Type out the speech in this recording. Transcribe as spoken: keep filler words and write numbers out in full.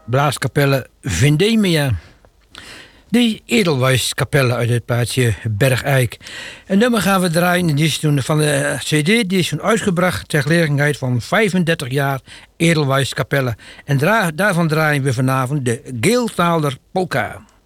blaaskapelle Vendemia. De Edelweiss-kapelle uit het plaatsje Bergijk. En nummer gaan we draaien, die is toen van de C D, die is toen uitgebracht ter gelegenheid van vijfendertig jaar Edelweiss-kapelle. En dra- daarvan draaien we vanavond de Geeltaalder Polka.